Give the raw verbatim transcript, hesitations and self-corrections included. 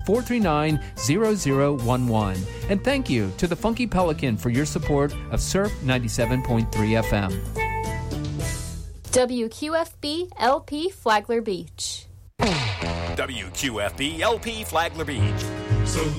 four three nine, zero zero one one. And thank you to the Funky Pelican for your support of Surf ninety-seven point three F M. W Q F B L P Flagler Beach. W Q F B L P Flagler Beach. So